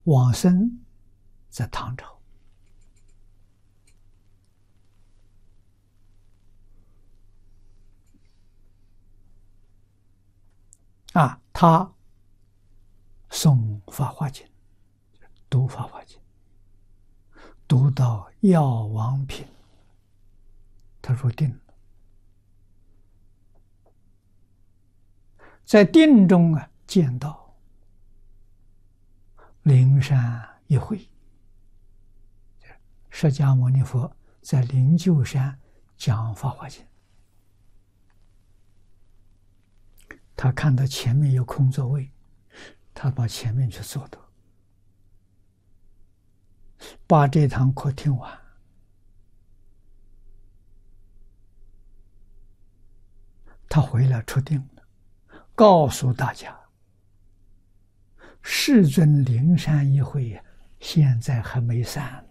往生在唐朝。他诵《法华经》，读《法华经》，读到药王品，他入定了。在定中见到灵山一会，释迦牟尼佛在灵鹫山讲《法华经》，他看到前面有空座位，他到前面去坐的，把这堂课听完。他回来出定了，告诉大家，世尊灵山一会现在还没散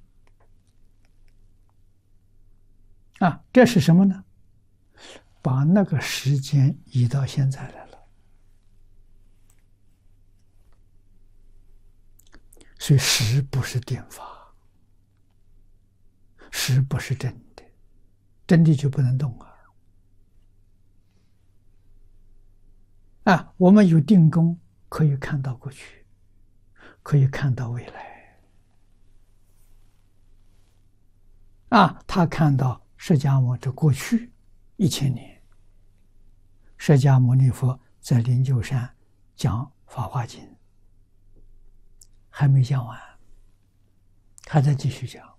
呢。这是什么呢？把那个时间移到现在来了。所以时不是定法，时不是真的，真的就不能动我们有定功，可以看到过去，可以看到未来。他看到释迦牟尼这过去1000年，释迦牟尼佛在灵鹫山讲《法华经》，还没讲完，还在继续讲。